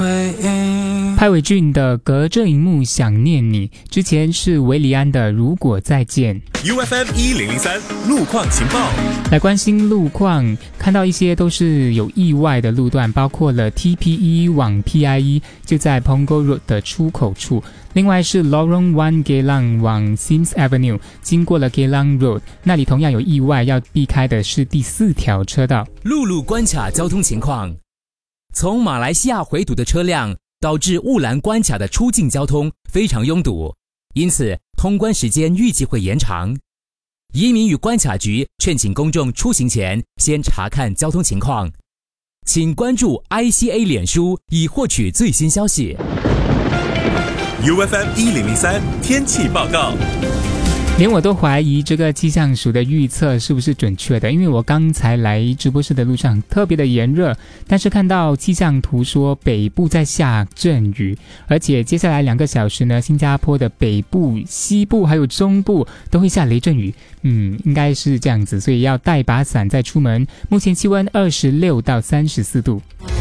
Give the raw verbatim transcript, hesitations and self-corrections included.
回应。 派伟俊的隔着荧幕想念你，之前是维里安的如果再见。 U F M 一零零三路况情报， 来关心路况，看到一些都是有意外的路段，包括了 T P E 往 P I E 就在 Punggol Road 的出口处，另外是 Lorong One Geylang 往 Sims Avenue 经过了 Geylang Road， 那里同样有意外，要避开的是第四条车道。 陆路关卡交通情况，从马来西亚回堵的车辆导致雾兰关卡的出境交通非常拥堵，因此通关时间预计会延长。移民与关卡局劝请公众出行前先查看交通情况，请关注 I C A 脸书以获取最新消息。 U F M 一零零三天气报告。 连我都怀疑这个气象署的预测是不是准确的，因为我刚才来直播室的路上特别的炎热，但是看到气象图说北部在下阵雨，而且接下来两个小时呢，新加坡的北部、西部还有中部都会下雷阵雨，嗯，应该是这样子，所以要带把伞再出门。目前气温二十六到三十四度。